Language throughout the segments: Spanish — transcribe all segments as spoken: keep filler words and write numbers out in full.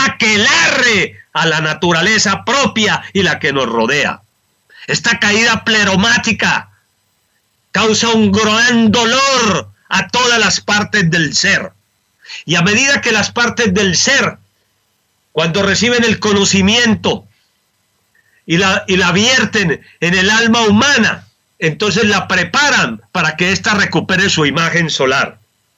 un aquelarre a la naturaleza propia y la que nos rodea. Esta caída pleromática causa un gran dolor a todas las partes del ser. Y a medida que las partes del ser, cuando reciben el conocimiento y la, y la vierten en el alma humana, entonces la preparan para que ésta recupere su imagen solar.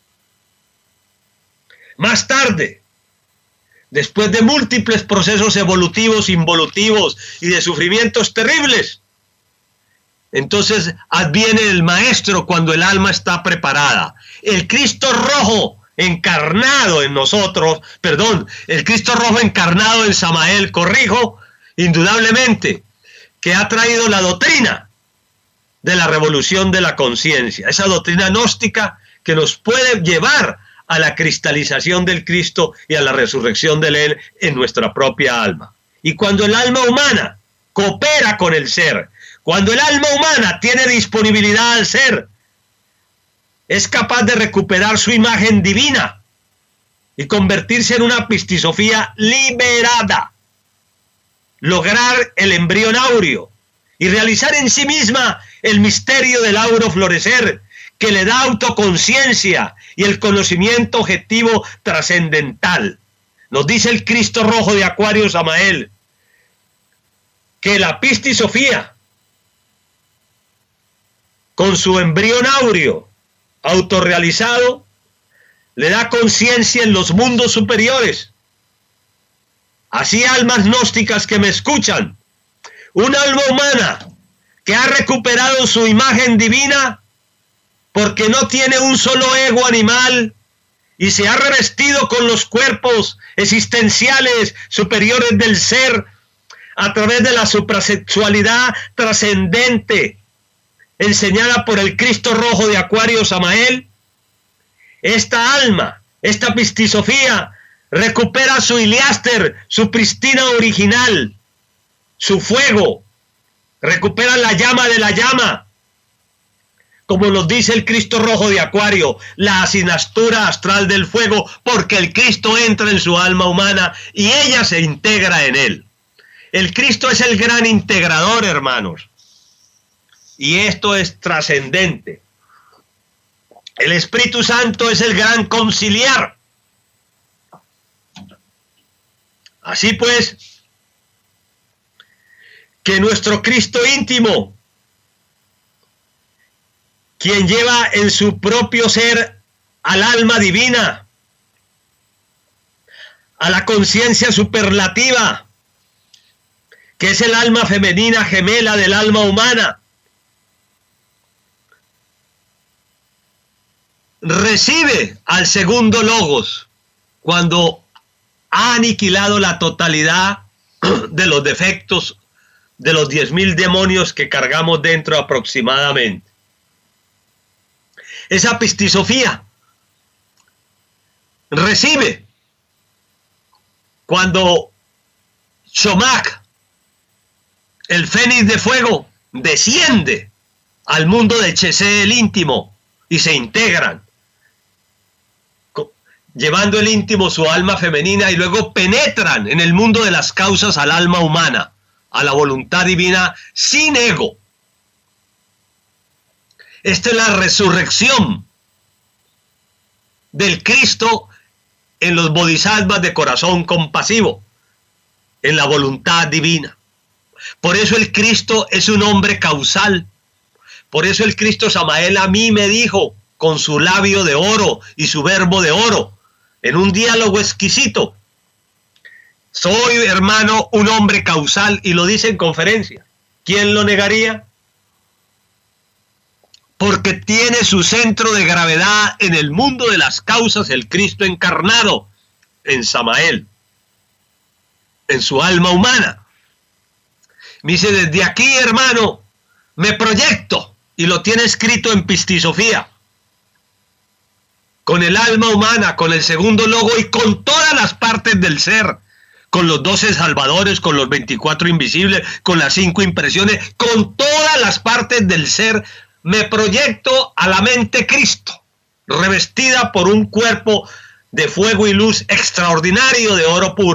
Más tarde, después de múltiples procesos evolutivos, involutivos y de sufrimientos terribles, entonces adviene el maestro cuando el alma está preparada. El Cristo rojo encarnado en nosotros, perdón, el Cristo rojo encarnado en Samael, corrijo, indudablemente, que ha traído la doctrina de la revolución de la conciencia, esa doctrina gnóstica que nos puede llevar a la cristalización del Cristo y a la resurrección de Él en nuestra propia alma. Y cuando el alma humana coopera con el ser, cuando el alma humana tiene disponibilidad al ser, es capaz de recuperar su imagen divina y convertirse en una pistisofía liberada, lograr el embrión áureo y realizar en sí misma el misterio del áureo florecer, que le da autoconciencia y el conocimiento objetivo trascendental. Nos dice el Cristo rojo de Acuario Samael que la pistisofía, con su embrión áureo autorrealizado, le da conciencia en los mundos superiores. Así, almas gnósticas que me escuchan, un alma humana que ha recuperado su imagen divina porque no tiene un solo ego animal y se ha revestido con los cuerpos existenciales superiores del ser a través de la suprasexualidad trascendente enseñada por el Cristo rojo de Acuario Samael. Esta alma, esta pistisofía, recupera su iliáster, su pristina original, su fuego, recupera la llama de la llama, como nos dice el Cristo rojo de Acuario, la asinastura astral del fuego, porque el Cristo entra en su alma humana y ella se integra en él. El Cristo es el gran integrador, hermanos. Y esto es trascendente. El Espíritu Santo es el gran conciliar. Así pues, que nuestro Cristo íntimo, quien lleva en su propio ser al alma divina, a la conciencia superlativa, que es el alma femenina gemela del alma humana, recibe al segundo logos cuando ha aniquilado la totalidad de los defectos de los diez mil demonios que cargamos dentro aproximadamente. Esa pistisofía recibe cuando Shomach, el fénix de fuego, desciende al mundo de Chesed, el íntimo, y se integran, llevando el íntimo su alma femenina, y luego penetran en el mundo de las causas al alma humana, a la voluntad divina sin ego. Esta es la resurrección del Cristo en los bodhisattvas de corazón compasivo, en la voluntad divina. Por eso el Cristo es un hombre causal. Por eso el Cristo Samael a mí me dijo, con su labio de oro y su verbo de oro, en un diálogo exquisito: soy, hermano, un hombre causal, y lo dice en conferencia. ¿Quién lo negaría? Porque tiene su centro de gravedad en el mundo de las causas el Cristo encarnado en Samael, en su alma humana. Me dice, desde aquí, hermano, me proyecto, y lo tiene escrito en Pistisofía, con el alma humana, con el segundo logo y con todas las partes del ser, con los doce salvadores, con los veinticuatro invisibles, con las cinco impresiones, con todas las partes del ser, me proyecto a la mente Cristo, revestida por un cuerpo de fuego y luz extraordinario de oro puro.